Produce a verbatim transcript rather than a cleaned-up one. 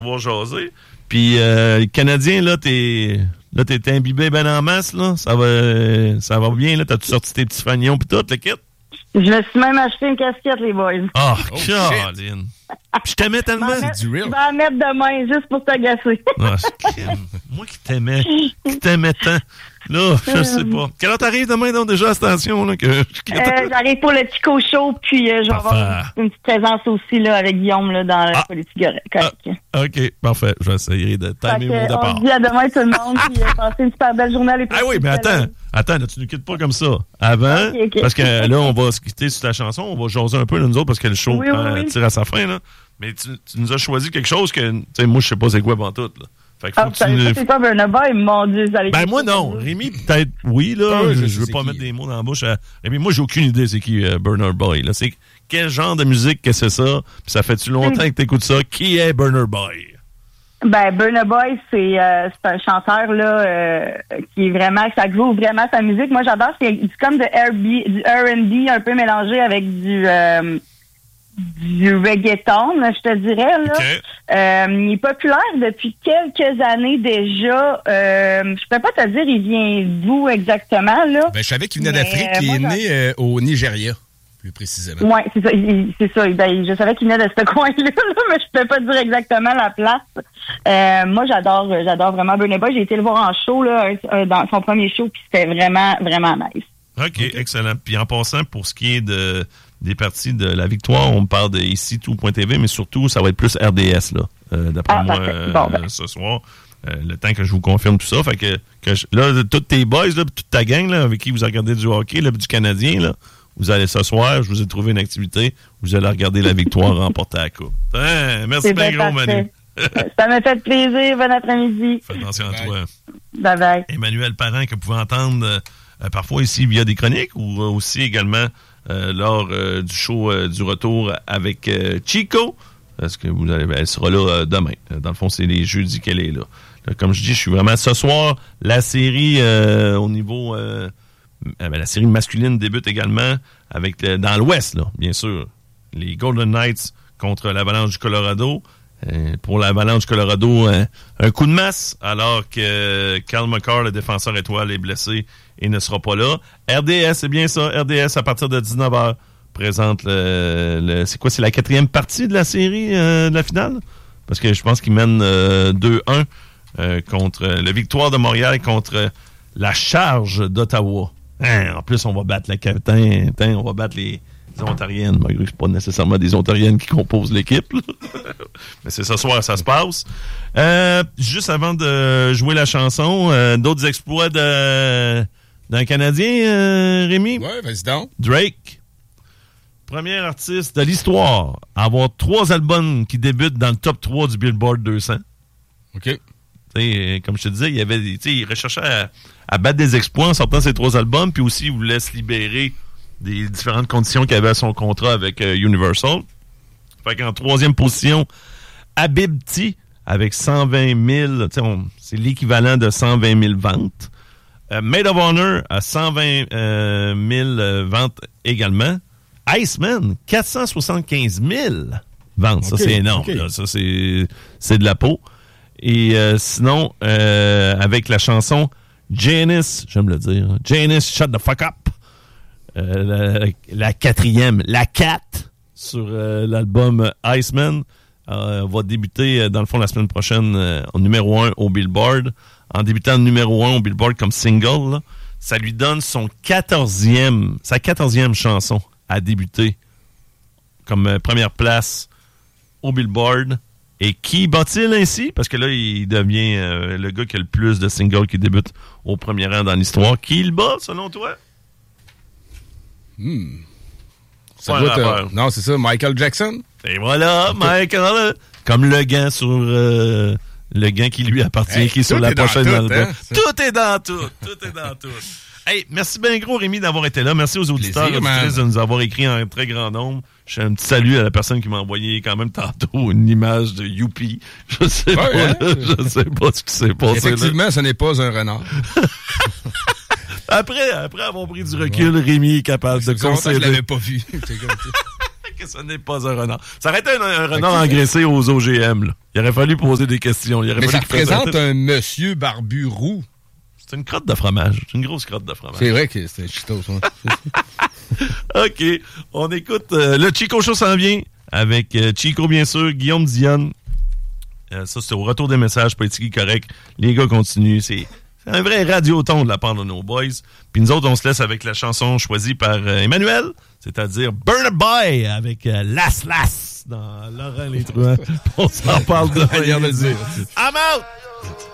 On va jaser. Puis, euh, les Canadiens, là, t'es, là, t'es imbibé ben en masse, là. Ça va, ça va bien, là. T'as-tu sorti tes petits fagnons pis tout, le kit? Je me suis même acheté une casquette, les boys. Oh, oh Caroline! Je t'aimais tellement. C'est du real. Je vais en mettre demain, juste pour t'agacer. Oh, moi qui t'aimais, qui t'aimais tant. Là, je sais pas. Quelle heure t'arrives demain, donc, déjà, à la station, là? Que, euh, j'arrive pour le Tico Show, puis euh, je vais avoir une, une petite présence aussi, là, avec Guillaume, là, dans la ah. politique correcte. Ah, OK, parfait. Je vais essayer de timer mon départ. On se dit à demain, tout le monde, puis euh, passez une super belle journée à l'époque. Ah oui, mais attends, attends, là, tu ne quittes pas comme ça. Avant, okay, okay. Parce que là, on va se quitter sur ta chanson, on va jaser un peu, là, nous autres, parce que le show oui, euh, oui, oui. tire à sa fin, là. Mais tu, tu nous as choisi quelque chose que, tu sais, moi, je sais pas c'est quoi pantoute, là. Fait que faut ah, que tu ne... c'est pas Burna Boy, mon Dieu, vous allez... Ben moi non, Rémi peut-être oui là, ah, je, je veux pas qui. mettre des mots dans la bouche. À... Rémi, moi j'ai aucune idée c'est qui euh, Burna Boy là, c'est quel genre de musique que c'est ça, puis ça fait-tu longtemps que t'écoutes ça, qui est Burna Boy? Ben Burna Boy c'est euh, c'est un chanteur là euh, qui est vraiment ça groove vraiment sa musique. Moi j'adore, c'est comme de R B, du R and B un peu mélangé avec du euh, du reggaeton, je te dirais, là. Okay. Euh, il est populaire depuis quelques années déjà. Euh, je peux pas te dire il vient d'où exactement, là. Ben, je savais qu'il venait d'Afrique, euh, il est né euh, au Nigeria, plus précisément. Oui, c'est ça. Il, c'est ça. Ben, je savais qu'il venait de ce coin-là, là, mais je peux pas dire exactement la place. Euh, moi, j'adore j'adore vraiment Burna Boy. J'ai été le voir en show, là, dans son premier show, puis c'était vraiment, vraiment nice. OK, okay. Excellent. Puis en passant, pour ce qui est de des parties de la victoire, on parle de ici tout point T V, mais surtout, ça va être plus R D S, là, euh, d'après ah, moi, euh, bon, ben. ce soir. Euh, le temps que je vous confirme tout ça. Fait que, que je, là, tous tes boys, là, toute ta gang, là, avec qui vous regardez du hockey, là, du Canadien, là, vous allez ce soir, je vous ai trouvé une activité, vous allez regarder la victoire remporter la coupe. Hein, merci bien gros, Manu. Ça m'a fait plaisir. Bon après-midi. Fais attention à toi. Bye bye. Emmanuel Parent, que vous pouvez entendre euh, parfois ici via des chroniques ou euh, aussi également Euh, lors euh, du show euh, du retour avec euh, Chico, parce que vous allez, elle sera là euh, demain. Dans le fond, c'est les jeudis qu'elle est là. là. Comme je dis, je suis vraiment ce soir. La série euh, au niveau, euh, euh, la série masculine débute également avec euh, dans l'Ouest, là, bien sûr, les Golden Knights contre l'Avalanche du Colorado. Euh, pour l'Avalanche du Colorado, euh, un coup de masse, alors que euh, Cal McCarr, le défenseur étoile, est blessé et ne sera pas là. R D S, c'est bien ça. R D S, à partir de dix-neuf heures, présente le... le c'est quoi? C'est la quatrième partie de la série euh, de la finale? Parce que je pense qu'ils mènent euh, deux un euh, contre euh, la Victoire de Montréal contre la Charge d'Ottawa. Hein, en plus, on va battre la capitaine. On va battre les... les Ontariennes, malgré que c'est pas nécessairement des Ontariennes qui composent l'équipe. Mais c'est ce soir, ça se passe. Euh, juste avant de jouer la chanson, euh, d'autres exploits de, d'un Canadien, euh, Rémi? Oui, vas-y donc. Drake. Premier artiste de l'histoire à avoir trois albums qui débutent dans le top trois du Billboard deux cents. OK. T'sais, comme je te disais, il y avait, il recherchait à, à battre des exploits en sortant ses trois albums, puis aussi il voulait se libérer des différentes conditions qu'il avait à son contrat avec euh, Universal. Fait qu'en troisième position, Habibti, avec cent vingt mille, on, c'est l'équivalent de cent vingt mille ventes. Euh, Maid of Honor, à cent vingt mille euh, ventes également. Iceman, quatre cent soixante-quinze mille ventes. Okay, ça, c'est énorme. Okay. Là. Ça, c'est, c'est de la peau. Et euh, sinon, euh, avec la chanson Janice, j'aime le dire, Janice, shut the fuck up. Euh, la, la quatrième, la quatre sur euh, l'album Iceman euh, va débuter euh, dans le fond la semaine prochaine euh, en numéro un au Billboard. En débutant numéro un au Billboard comme single, là, ça lui donne son quatorzième, sa quatorzième chanson à débuter comme euh, première place au Billboard. Et qui bat-il ainsi? Parce que là, il devient euh, le gars qui a le plus de singles qui débutent au premier rang dans l'histoire. Qui le bat, selon toi? Hmm. Ça doit être, non, c'est ça, Michael Jackson. Et voilà, Michael, comme le gant sur euh, le gant qui lui appartient, hey, qui est sur la prochaine album. Hein, tout est dans tout, tout est dans tout. Hey, merci bien gros, Rémi, d'avoir été là. Merci aux auditeurs et auditrices de nous avoir écrit en très grand nombre. Je fais un petit salut à la personne qui m'a envoyé quand même tantôt une image de Youpi. Je sais ouais, pas, hein? là, je sais pas ce qui s'est passé. Effectivement, là. Ce n'est pas un renard. Après, après avoir pris du recul, ouais. Rémi est capable c'est de considérer. Je l'avais pas vu. que ce n'est pas un renard. Ça aurait été un, un renard okay. engraissé aux O G M. Là. Il aurait fallu poser des questions. Il aurait Mais fallu ça représente un monsieur barbu roux. C'est une crotte de fromage. C'est une grosse crotte de fromage. C'est vrai que c'est un Cheetos. Hein. OK. On écoute. Euh, le Chico Show s'en vient avec euh, Chico, bien sûr, Guillaume Dionne. Euh, ça, c'est au retour des messages, politique correct. Les gars continuent. C'est, c'est un vrai radioton de la part de nos boys. Puis nous autres, on se laisse avec la chanson choisie par euh, Emmanuel, c'est-à-dire Burn a Boy avec euh, Las Las dans Laurent Les Truands. On s'en parle de manière de dire. I'm out!